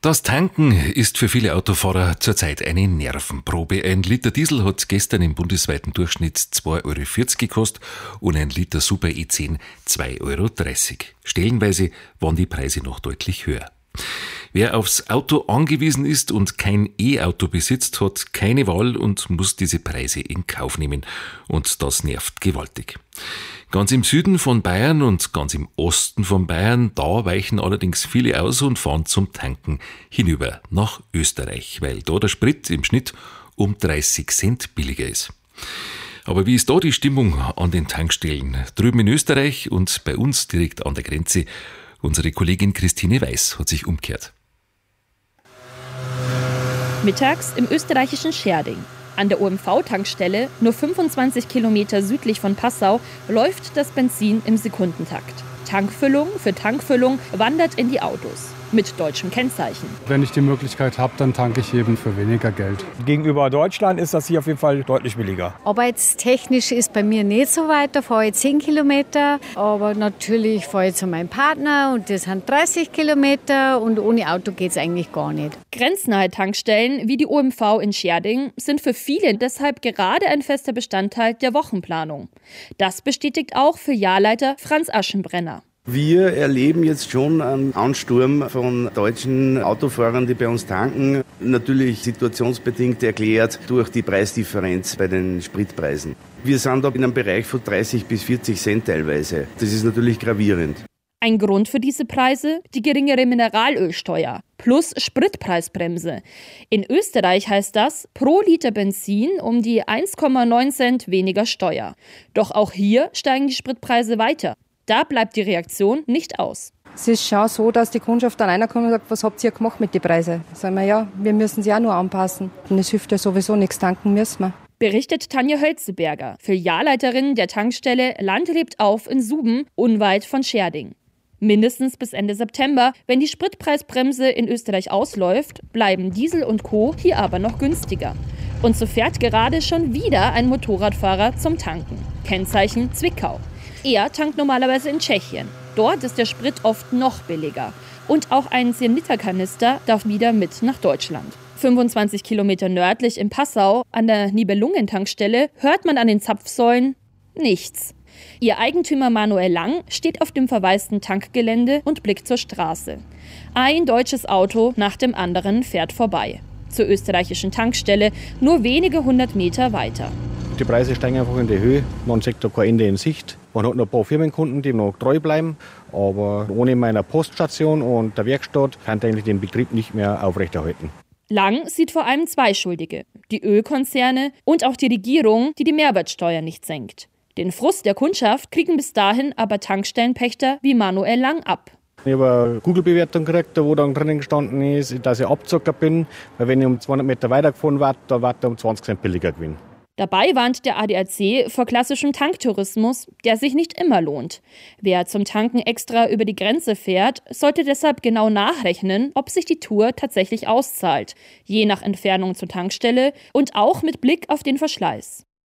Das Tanken ist für viele Autofahrer zurzeit eine Nervenprobe. Ein Liter Diesel hat gestern im bundesweiten Durchschnitt 2,40 € gekostet und ein Liter Super E10 2,30 €. Stellenweise waren die Preise noch deutlich höher. Wer aufs Auto angewiesen ist und kein E-Auto besitzt, hat keine Wahl und muss diese Preise in Kauf nehmen. Und das nervt gewaltig. Ganz im Süden von Bayern und ganz im Osten von Bayern, da weichen allerdings viele aus und fahren zum Tanken hinüber nach Österreich, weil da der Sprit im Schnitt um 30 Cent billiger ist. Aber wie ist da die Stimmung an den Tankstellen? Drüben in Österreich und bei uns direkt an der Grenze. Unsere Kollegin Christine Weiß hat sich umgekehrt. Mittags im österreichischen Schärding. An der OMV-Tankstelle, nur 25 Kilometer südlich von Passau, läuft das Benzin im Sekundentakt. Tankfüllung für Tankfüllung wandert in die Autos. Mit deutschem Kennzeichen. Wenn ich die Möglichkeit habe, dann tanke ich eben für weniger Geld. Gegenüber Deutschland ist das hier auf jeden Fall deutlich billiger. Arbeitstechnisch ist bei mir nicht so weit, da fahre ich 10 Kilometer. Aber natürlich fahre ich zu meinem Partner und das sind 30 Kilometer und ohne Auto geht es eigentlich gar nicht. Grenznahe Tankstellen wie die OMV in Schärding sind für viele deshalb gerade ein fester Bestandteil der Wochenplanung. Das bestätigt auch Filialleiter Franz Aschenbrenner. Wir erleben jetzt schon einen Ansturm von deutschen Autofahrern, die bei uns tanken. Natürlich situationsbedingt erklärt durch die Preisdifferenz bei den Spritpreisen. Wir sind da in einem Bereich von 30 bis 40 Cent teilweise. Das ist natürlich gravierend. Ein Grund für diese Preise? Die geringere Mineralölsteuer plus Spritpreisbremse. In Österreich heißt das pro Liter Benzin um die 1,9 Cent weniger Steuer. Doch auch hier steigen die Spritpreise weiter. Da bleibt die Reaktion nicht aus. Es ist schon so, dass die Kundschaft dann reinkommt und sagt, was habt ihr gemacht mit den Preisen? Sagen wir, ja, wir müssen sie auch nur anpassen. Und es hilft ja sowieso nichts, tanken müssen wir. Berichtet Tanja Hölzeberger, Filialleiterin der Tankstelle Land lebt auf in Suben, unweit von Schärding. Mindestens bis Ende September, wenn die Spritpreisbremse in Österreich ausläuft, bleiben Diesel und Co. hier aber noch günstiger. Und so fährt gerade schon wieder ein Motorradfahrer zum Tanken. Kennzeichen Zwickau. Er tankt normalerweise in Tschechien. Dort ist der Sprit oft noch billiger. Und auch ein 10-Liter-Kanister darf wieder mit nach Deutschland. 25 Kilometer nördlich in Passau, an der Nibelungen-Tankstelle, hört man an den Zapfsäulen nichts. Ihr Eigentümer Manuel Lang steht auf dem verwaisten Tankgelände und blickt zur Straße. Ein deutsches Auto nach dem anderen fährt vorbei. Zur österreichischen Tankstelle, nur wenige 100 Meter weiter. Die Preise steigen einfach in die Höhe. Man sieht da kein Ende in Sicht. Man hat noch ein paar Firmenkunden, die noch treu bleiben. Aber ohne meiner Poststation und der Werkstatt kann ich eigentlich den Betrieb nicht mehr aufrechterhalten. Lang sieht vor allem zwei Schuldige. Die Ölkonzerne und auch die Regierung, die die Mehrwertsteuer nicht senkt. Den Frust der Kundschaft kriegen bis dahin aber Tankstellenpächter wie Manuel Lang ab. Ich habe eine Google-Bewertung gekriegt, wo dann drinnen gestanden ist, dass ich Abzocker bin. Weil wenn ich um 200 Meter weitergefahren werde, dann wird er um 20 Cent billiger gewinnen. Dabei warnt der ADAC vor klassischem Tanktourismus, der sich nicht immer lohnt. Wer zum Tanken extra über die Grenze fährt, sollte deshalb genau nachrechnen, ob sich die Tour tatsächlich auszahlt, je nach Entfernung zur Tankstelle und auch mit Blick auf den Verschleiß.